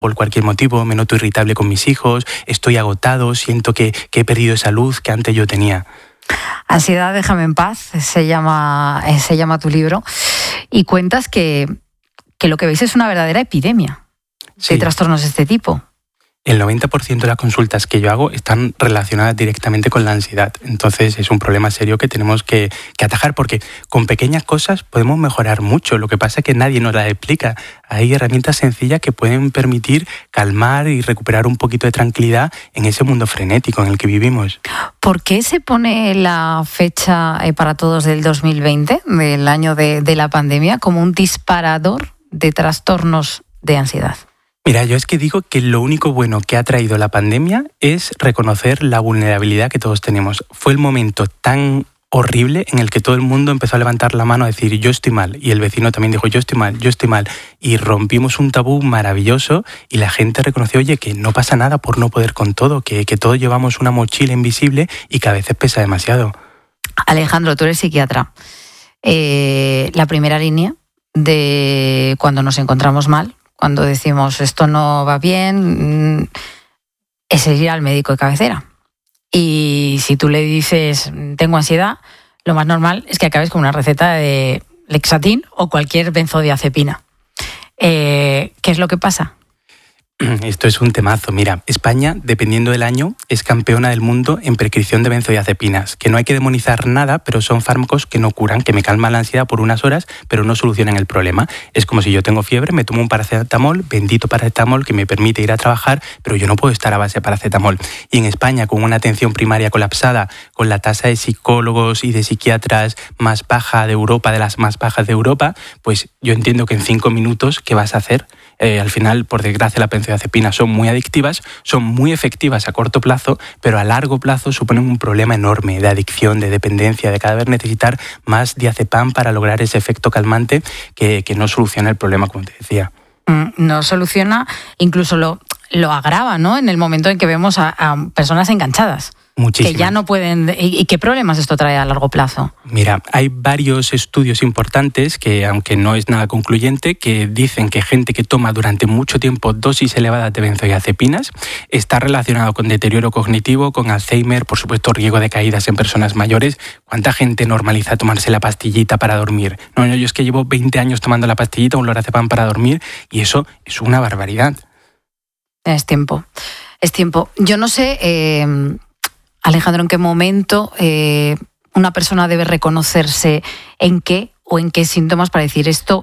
por cualquier motivo, me noto irritable con mis hijos, estoy agotado, siento que he perdido esa luz que antes yo tenía. Ansiedad, déjame en paz, se llama tu libro, y cuentas que lo que veis es una verdadera epidemia de trastornos de este tipo. El 90% de las consultas que yo hago están relacionadas directamente con la ansiedad. Entonces es un problema serio que tenemos que atajar, porque con pequeñas cosas podemos mejorar mucho. Lo que pasa es que nadie nos las explica. Hay herramientas sencillas que pueden permitir calmar y recuperar un poquito de tranquilidad en ese mundo frenético en el que vivimos. ¿Por qué se pone la fecha para todos del 2020, del año de la pandemia, como un disparador de trastornos de ansiedad? Mira, yo es que digo que lo único bueno que ha traído la pandemia es reconocer la vulnerabilidad que todos tenemos. Fue el momento tan horrible en el que todo el mundo empezó a levantar la mano a decir yo estoy mal, y el vecino también dijo yo estoy mal, y rompimos un tabú maravilloso y la gente reconoció, oye, que no pasa nada por no poder con todo, que todos llevamos una mochila invisible y que a veces pesa demasiado. Alejandro, tú eres psiquiatra. La primera línea de cuando nos encontramos mal, cuando decimos esto no va bien, es ir al médico de cabecera. Y si tú le dices tengo ansiedad, lo más normal es que acabes con una receta de Lexatin o cualquier benzodiazepina. ¿Qué es lo que pasa? Esto es un temazo. Mira, España, dependiendo del año, es campeona del mundo en prescripción de benzodiazepinas, que no hay que demonizar nada, pero son fármacos que no curan, que me calman la ansiedad por unas horas, pero no solucionan el problema. Es como si yo tengo fiebre, me tomo un paracetamol, bendito paracetamol, que me permite ir a trabajar, pero yo no puedo estar a base de paracetamol. Y en España, con una atención primaria colapsada, con la tasa de psicólogos y de psiquiatras más baja de Europa, de las más bajas de Europa, pues yo entiendo que en 5 minutos, ¿qué vas a hacer? Al final, por desgracia, las benzodiazepinas son muy adictivas, son muy efectivas a corto plazo, pero a largo plazo suponen un problema enorme de adicción, de dependencia, de cada vez necesitar más diazepam para lograr ese efecto calmante que no soluciona el problema, como te decía. No soluciona, incluso lo agrava, ¿no? En el momento en que vemos a personas enganchadas. Muchísimas. Que ya no pueden. ¿Y qué problemas esto trae a largo plazo? Mira, hay varios estudios importantes que, aunque no es nada concluyente, que dicen que gente que toma durante mucho tiempo dosis elevadas de benzodiazepinas está relacionado con deterioro cognitivo, con Alzheimer, por supuesto riesgo de caídas en personas mayores. ¿Cuánta gente normaliza tomarse la pastillita para dormir? No, yo es que llevo 20 años tomando la pastillita, un lorazepam para dormir, y eso es una barbaridad. Es tiempo. Yo no sé, Alejandro, ¿en qué momento una persona debe reconocerse en qué síntomas para decir esto?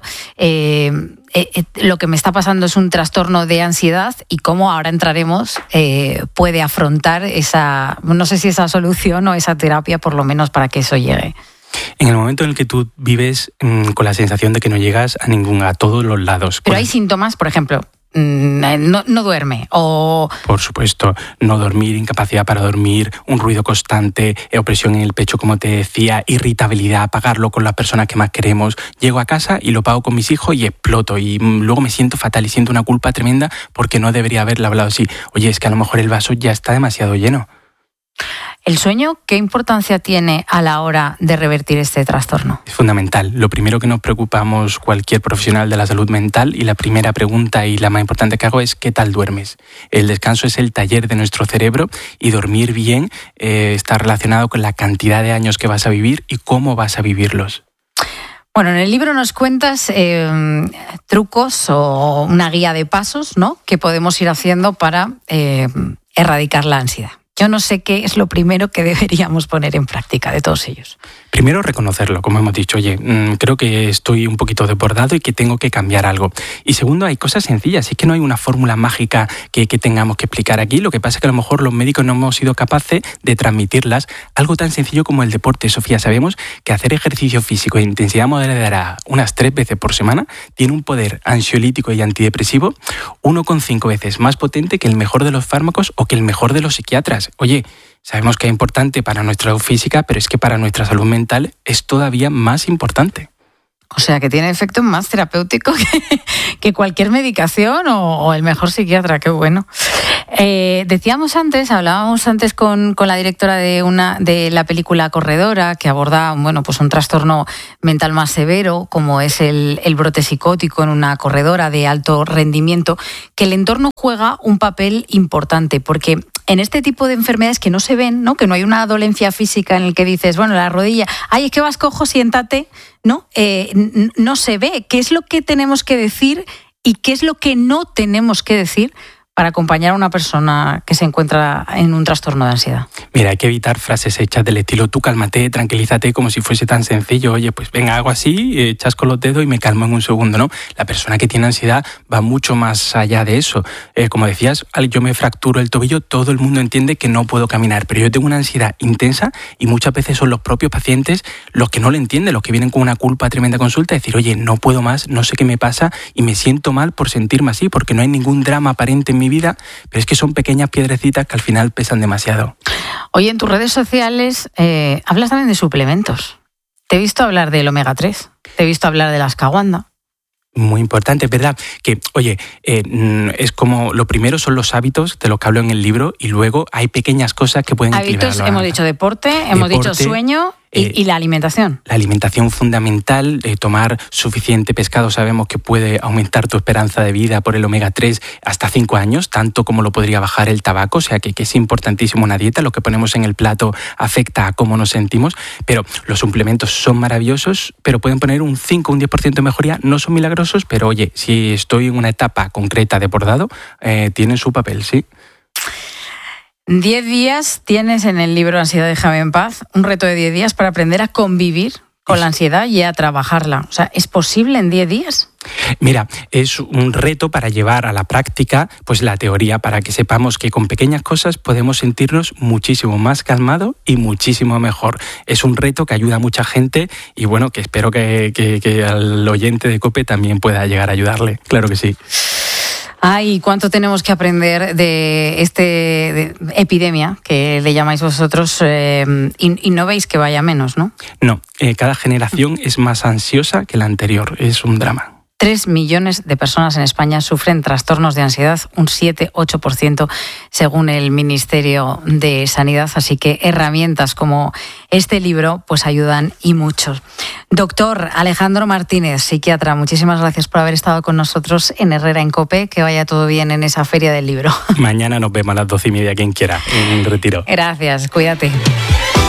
Lo que me está pasando es un trastorno de ansiedad, y cómo ahora entraremos puede afrontar esa, no sé si esa solución o esa terapia, por lo menos para que eso llegue. En el momento en el que tú vives con la sensación de que no llegas a todos los lados. Pero hay síntomas, por ejemplo, no duerme o... Por supuesto, no dormir, incapacidad para dormir, un ruido constante, opresión en el pecho, como te decía, irritabilidad, pagarlo con las personas que más queremos. Llego a casa y lo pago con mis hijos y exploto, y luego me siento fatal y siento una culpa tremenda porque no debería haberle hablado así. Oye, es que a lo mejor el vaso ya está demasiado lleno. ¿El sueño qué importancia tiene a la hora de revertir este trastorno? Es fundamental. Lo primero que nos preocupamos cualquier profesional de la salud mental, y la primera pregunta y la más importante que hago es ¿qué tal duermes? El descanso es el taller de nuestro cerebro, y dormir bien está relacionado con la cantidad de años que vas a vivir y cómo vas a vivirlos. Bueno, en el libro nos cuentas trucos o una guía de pasos, ¿no?, que podemos ir haciendo para erradicar la ansiedad. Yo no sé qué es lo primero que deberíamos poner en práctica de todos ellos. Primero, reconocerlo, como hemos dicho. Oye, creo que estoy un poquito desbordado y que tengo que cambiar algo. Y segundo, hay cosas sencillas. Es que no hay una fórmula mágica que tengamos que explicar aquí. Lo que pasa es que a lo mejor los médicos no hemos sido capaces de transmitirlas. Algo tan sencillo como el deporte. Sofía, sabemos que hacer ejercicio físico de intensidad moderada unas 3 veces por semana tiene un poder ansiolítico y antidepresivo 1,5 veces más potente que el mejor de los fármacos o que el mejor de los psiquiatras. Oye, sabemos que es importante para nuestra salud física, pero es que para nuestra salud mental es todavía más importante. O sea, que tiene efecto más terapéutico que cualquier medicación o el mejor psiquiatra. Qué bueno. Hablábamos antes con la directora de la película Corredora, que aborda pues un trastorno mental más severo, como es el brote psicótico en una corredora de alto rendimiento, que el entorno juega un papel importante, porque en este tipo de enfermedades que no se ven, ¿no? Que no hay una dolencia física en el que dices, la rodilla, es que vas cojo, siéntate, ¿no? No se ve. ¿Qué es lo que tenemos que decir y qué es lo que no tenemos que decir para acompañar a una persona que se encuentra en un trastorno de ansiedad? Mira, hay que evitar frases hechas del estilo tú cálmate, tranquilízate, como si fuese tan sencillo. Oye, pues venga, hago así, echas con los dedos y me calmo en un segundo, ¿no? La persona que tiene ansiedad va mucho más allá de eso. Como decías, yo me fracturo el tobillo, todo el mundo entiende que no puedo caminar, pero yo tengo una ansiedad intensa y muchas veces son los propios pacientes los que no lo entienden, los que vienen con una culpa tremenda a consulta, decir, oye, no puedo más, no sé qué me pasa y me siento mal por sentirme así, porque no hay ningún drama aparente en mi vida, pero es que son pequeñas piedrecitas que al final pesan demasiado. Oye, en tus redes sociales hablas también de suplementos. Te he visto hablar del omega 3, te he visto hablar de la ashwagandha. Muy importante, es verdad que, oye, es como lo primero son los hábitos, de lo que hablo en el libro, y luego hay pequeñas cosas que pueden equilibrar. Hábitos, hemos dicho deporte, hemos dicho sueño y la alimentación. La alimentación fundamental, tomar suficiente pescado, sabemos que puede aumentar tu esperanza de vida por el omega 3 hasta 5 años, tanto como lo podría bajar el tabaco, o sea que es importantísimo una dieta, lo que ponemos en el plato afecta a cómo nos sentimos, pero los suplementos son maravillosos, pero pueden poner un 5 o un 10% de mejoría, no son milagrosos, pero oye, si estoy en una etapa concreta de bordado, tienen su papel, sí. 10 días tienes en el libro Ansiedad, déjame en paz, un reto de 10 días para aprender a convivir con la ansiedad y a trabajarla. O sea, ¿es posible en 10 días? Mira, es un reto para llevar a la práctica pues la teoría, para que sepamos que con pequeñas cosas podemos sentirnos muchísimo más calmados y muchísimo mejor. Es un reto que ayuda a mucha gente y bueno, que espero que al oyente de COPE también pueda llegar a ayudarle. Claro que sí. Ay, ¿cuánto tenemos que aprender de epidemia, que le llamáis vosotros, y no veis que vaya menos, ¿no? No, cada generación es más ansiosa que la anterior, es un drama. 3 millones de personas en España sufren trastornos de ansiedad, un 7-8% según el Ministerio de Sanidad, así que herramientas como este libro pues ayudan y mucho. Doctor Alejandro Martínez, psiquiatra, muchísimas gracias por haber estado con nosotros en Herrera en COPE, que vaya todo bien en esa feria del libro. Mañana nos vemos a las 12:30, quien quiera, en Retiro. Gracias, cuídate.